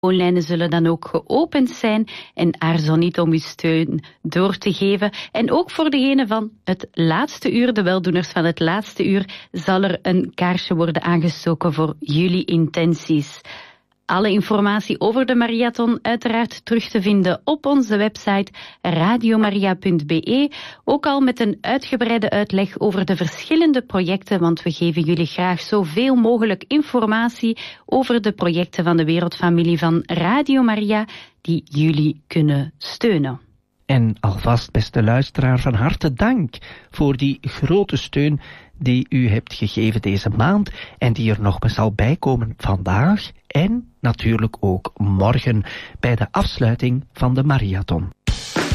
telefoonlijnen zullen dan ook geopend zijn en aarzel niet om uw steun door te geven. En ook voor degene van het laatste uur, de weldoeners van het laatste uur, zal er een kaarsje worden aangestoken voor jullie intenties. Alle informatie over de marathon uiteraard terug te vinden op onze website radiomaria.be. Ook al met een uitgebreide uitleg over de verschillende projecten, want we geven jullie graag zoveel mogelijk informatie over de projecten van de Wereldfamilie van Radio Maria die jullie kunnen steunen. En alvast, beste luisteraar, van harte dank voor die grote steun die u hebt gegeven deze maand en die er nog zal bijkomen vandaag en natuurlijk ook morgen bij de afsluiting van de marathon.